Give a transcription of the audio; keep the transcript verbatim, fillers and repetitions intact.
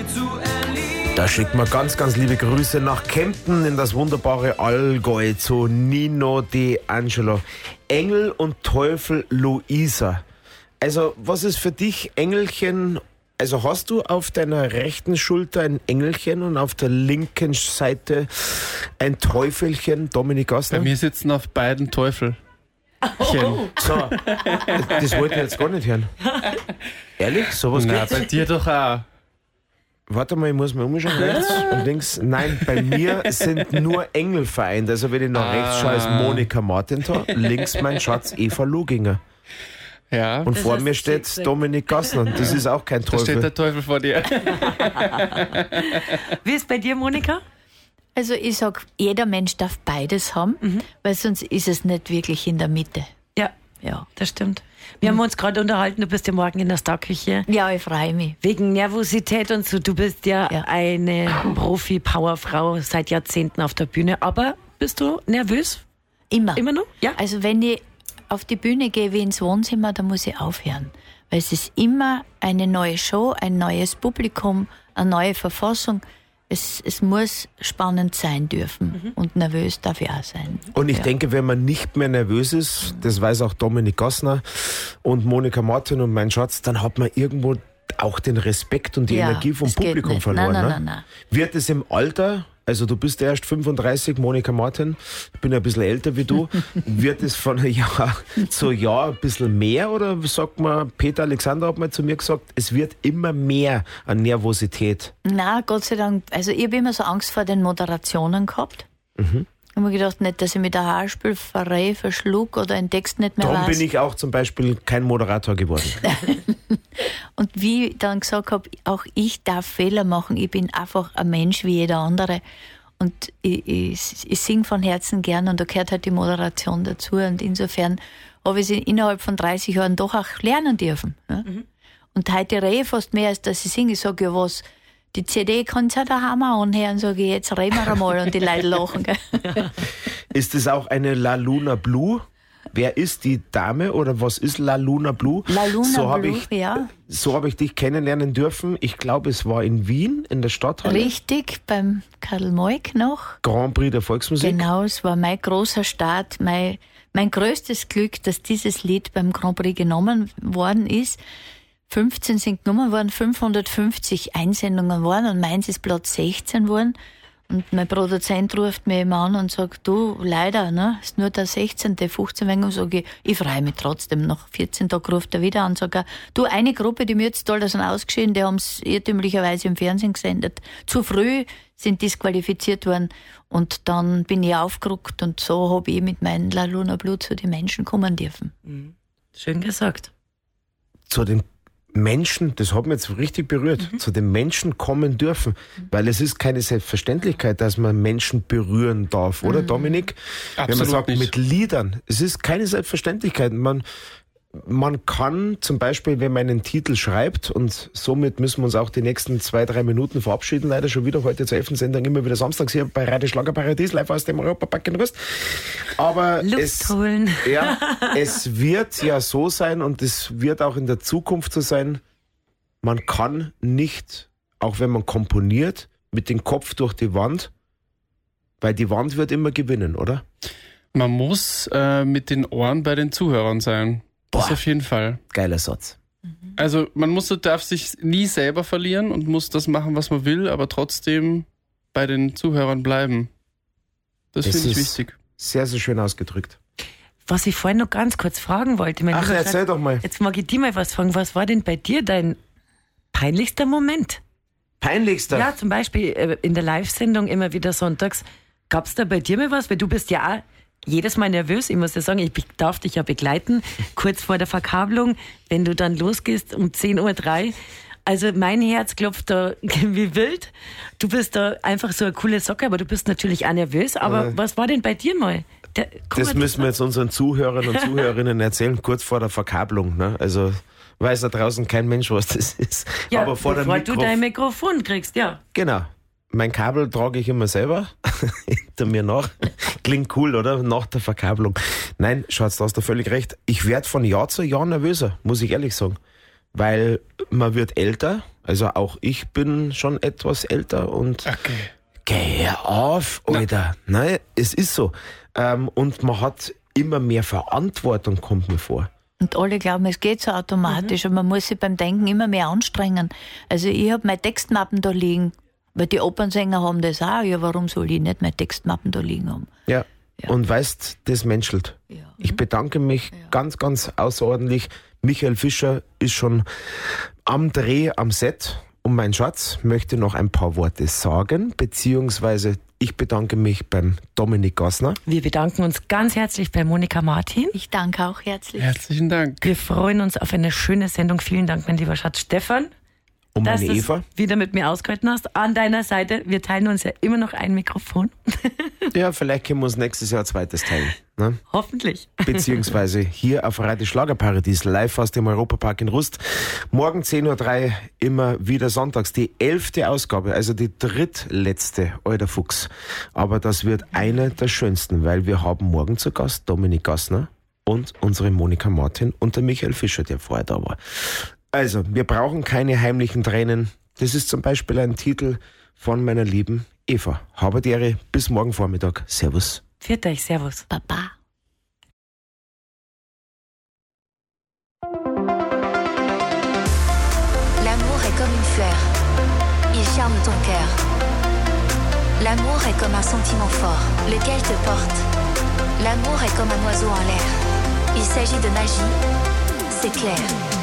Da schickt man ganz, ganz liebe Grüße nach Kempten in das wunderbare Allgäu zu Nino D'Angelo. Engel und Teufel Luisa. Also, was ist für dich Engelchen? Also, hast du auf deiner rechten Schulter ein Engelchen und auf der linken Seite ein Teufelchen, Dominik Gassner? Bei mir sitzen auf beiden Teufel. Oh. So, das wollte ich jetzt gar nicht hören. Ehrlich? Sowas Na, gibt's? bei dir doch auch. Warte mal, ich muss mir umschauen, rechts und links. Nein, bei mir sind nur Engel vereint. Also wenn ich nach rechts schaue, ist Monika Martin da, links mein Schatz Eva Luginger. Ja. Und Das vor hast mir du steht gesagt. Dominik Gassner. Das ist auch kein Da steht Teufel. der Teufel vor dir. Wie ist bei dir, Monika? Also ich sag, jeder Mensch darf beides haben, weil sonst ist es nicht wirklich in der Mitte. Ja, Ja, das stimmt. Wir haben uns gerade unterhalten, du bist ja morgen in der Starküche. ja ich freue mich. Wegen Nervosität und so. Du bist ja, Ja. eine Profi-Powerfrau seit Jahrzehnten auf der Bühne. Aber bist du nervös? Immer. Immer noch? Ja. Also wenn ich auf die Bühne gehe wie ins Wohnzimmer, dann muss ich aufhören. Weil es ist immer eine neue Show, ein neues Publikum, eine neue Verfassung. Es, es muss spannend sein dürfen. Und nervös darf ich auch sein. Und ich Ja. denke, wenn man nicht mehr nervös ist, das weiß auch Dominik Gassner und Monika Martin und mein Schatz, dann hat man irgendwo auch den Respekt und die Ja, Energie vom das geht Publikum nicht. verloren. Nein, nein, ne? nein, nein. Wird es im Alter, also du bist erst fünfunddreißig, Monika Martin, ich bin ja ein bisschen älter wie du, wird es von Jahr zu Jahr ein bisschen mehr oder sagt man, Peter Alexander hat mal zu mir gesagt, es wird immer mehr an Nervosität. Na, Gott sei Dank. Also ich habe immer so Angst vor den Moderationen gehabt. Mhm. Ich habe mir gedacht, nicht, dass ich mit der Haarspülverei verschlug oder den Text nicht mehr Darum weiß. bin ich auch zum Beispiel kein Moderator geworden. Und wie ich dann gesagt habe, auch ich darf Fehler machen. Ich bin einfach ein Mensch wie jeder andere. Und ich, ich, ich singe von Herzen gern und da gehört halt die Moderation dazu. Und insofern habe ich sie innerhalb von dreißig Jahren doch auch lernen dürfen. Ja? Mhm. Und heute rede ich fast mehr, als dass ich singe. Ich sage, ja was, die C D kannst du ja daheim auch anhören. Sage ich, jetzt reden wir einmal und die Leute lachen. Gell? Ist es auch eine La Luna Blue? Wer ist die Dame oder was ist La Luna Blue? La Luna so habe Blue, ich, ja. So habe ich dich kennenlernen dürfen. Ich glaube, es war in Wien, in der Stadthalle. Richtig, beim Karl Moik noch. Grand Prix der Volksmusik. Genau, es war mein großer Start, mein, mein größtes Glück, dass dieses Lied beim Grand Prix genommen worden ist. fünfzehn sind genommen worden, fünfhundertfünfzig Einsendungen waren und meins ist Platz sechzehn worden. Und mein Produzent ruft mich immer an und sagt, du, leider, ne, ist nur der sechzehnte fünfzehn wegen, und sage ich, ich freue mich trotzdem. Nach vierzehn Tagen ruft er wieder an und sagt, du, eine Gruppe, die mir jetzt toll sind ausgeschieden, die haben es irrtümlicherweise im Fernsehen gesendet. Zu früh sind disqualifiziert worden und dann bin ich aufgerückt und so habe ich mit meinem La Luna Blue zu den Menschen kommen dürfen. Schön gesagt. Zu den Menschen, das hat mich jetzt richtig berührt, Mhm. zu den Menschen kommen dürfen. Weil es ist keine Selbstverständlichkeit, dass man Menschen berühren darf, oder Mhm. Dominik? Wenn man Absolut sagt, nicht. mit Liedern, es ist keine Selbstverständlichkeit. Man, man kann zum Beispiel, wenn man einen Titel schreibt, und somit müssen wir uns auch die nächsten zwei, drei Minuten verabschieden, leider schon wieder heute zur elften Sendung, immer wieder samstags hier bei Radio Schlagerparadies, live aus dem Europapark in Rust. Aber Luft es, holen. ja, es wird ja so sein und es wird auch in der Zukunft so sein, man kann nicht, auch wenn man komponiert, mit dem Kopf durch die Wand, weil die Wand wird immer gewinnen, oder? Man muss äh, mit den Ohren bei den Zuhörern sein. Das Boah. auf jeden Fall. Geiler Satz. Also man muss, darf sich nie selber verlieren und muss das machen, was man will, aber trotzdem bei den Zuhörern bleiben. Das, Das finde ich ist- wichtig. Sehr, sehr schön ausgedrückt. Was ich vorhin noch ganz kurz fragen wollte. Mein Ach, lieber erzähl Schatz, doch mal. Jetzt mag ich dir mal was fragen. Was war denn bei dir dein peinlichster Moment? Peinlichster. Ja, zum Beispiel äh, in der Live-Sendung immer wieder sonntags. Gab es da bei dir mal was? Weil du bist ja auch jedes Mal nervös. Ich muss ja sagen, ich be- darf dich ja begleiten. Kurz vor der Verkabelung, wenn du dann losgehst um zehn Uhr drei. Also mein Herz klopft da wie wild. Du bist da einfach so eine coole Socke, aber du bist natürlich auch nervös. Aber Äh. was war denn bei dir mal? Der, guck Das mal, müssen wir jetzt unseren Zuhörern und Zuhörerinnen erzählen, kurz vor der Verkabelung. Ne? Also weiß da draußen kein Mensch, was das ist. ja, Aber vor der bevor du Mikrof- dein Mikrofon kriegst, ja. Genau. Mein Kabel trage ich immer selber hinter mir nach. Klingt cool, oder? Nach der Verkabelung. Nein, Schatz, da hast du völlig recht. Ich werde von Jahr zu Jahr nervöser, muss ich ehrlich sagen. Weil man wird älter. Also auch ich bin schon etwas älter und Okay. geh auf, Alter. Nein, es ist so. Ähm, und man hat immer mehr Verantwortung, kommt mir vor. Und alle glauben, es geht so automatisch und man muss sich beim Denken immer mehr anstrengen. Also ich habe meine Textmappen da liegen, weil die Opernsänger haben das auch. Ja, warum soll ich nicht meine Textmappen da liegen haben? Ja. Ja. Und weißt, das menschelt. Ja. Ich bedanke mich ganz, ganz außerordentlich. Michael Fischer ist schon am Dreh, am Set. Und mein Schatz möchte noch ein paar Worte sagen, beziehungsweise ich bedanke mich beim Dominik Gassner. Wir bedanken uns ganz herzlich bei Monika Martin. Ich danke auch herzlich. Herzlichen Dank. Wir freuen uns auf eine schöne Sendung. Vielen Dank, mein lieber Schatz Stefan, Und dass meine du Eva. es wieder mit mir ausgehalten hast. An deiner Seite. Wir teilen uns ja immer noch ein Mikrofon. Ja, vielleicht können wir uns nächstes Jahr ein zweites teilen. Ne? Hoffentlich. Beziehungsweise hier auf Radio Schlagerparadies, live aus dem Europapark in Rust. Morgen zehn Uhr drei, immer wieder sonntags. Die elfte Ausgabe, also die drittletzte, alter Fuchs. Aber das wird eine der schönsten, weil wir haben morgen zu Gast Dominik Gassner und unsere Monika Martin und der Michael Fischer, der vorher da war. Also, wir brauchen keine heimlichen Tränen. Das ist zum Beispiel ein Titel von meiner lieben Eva. Habe die Ehre, bis morgen Vormittag. Servus. Viert euch, servus. Baba. L'amour est comme une fleur. Il charme ton cœur. L'amour est comme un sentiment fort, lequel te porte. L'amour est comme un oiseau en l'air. Il s'agit de magie, c'est clair.